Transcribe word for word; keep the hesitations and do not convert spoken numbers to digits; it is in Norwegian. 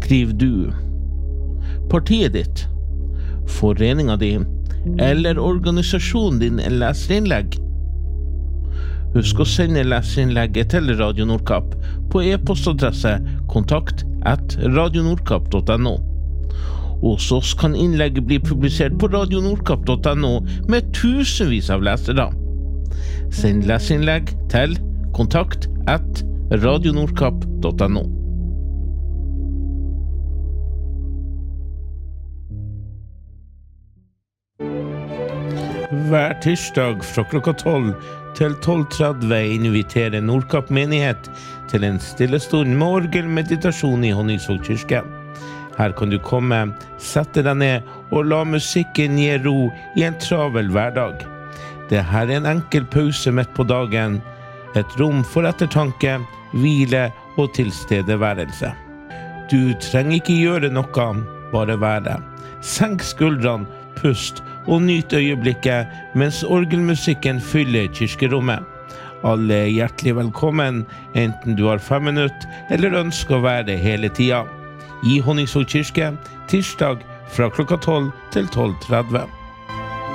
skriver du, partiet ditt, foreningen din eller organisasjonen din en leserinnlegg. Husk å sende leserinnlegget til Radio Nordkapp på e-postadresse kontakt at radionordkapp punktum no. Hos oss kan innlegget bli publisert på radionordkapp punktum no med tusenvis av lesere. Send leserinnlegg til kontakt at radionordkapp punktum no. Hver tirsdag fra klokka tolv til tolv tretti inviterer Nordkapp menighet til en stille stund med orgelmeditasjon i Honningsvåg kirke. Her kan du komme, sette deg ned og la musikken gi ro i en travel hverdag. Det her er en enkel pause midt på dagen, et rom for ettertanke, hvile og tilstedeværelse. Du trenger ikke gjøre noe, bare være. Senk skuldrene, pust og nyt øyeblikket mens orgelmusikken fyller kirkerommet. Alle er hjertelig velkommen, enten du har fem minutter eller ønsker å være hele tida. I Honningsvåg kirke, tirsdag fra klokka tolv til tolv tretti.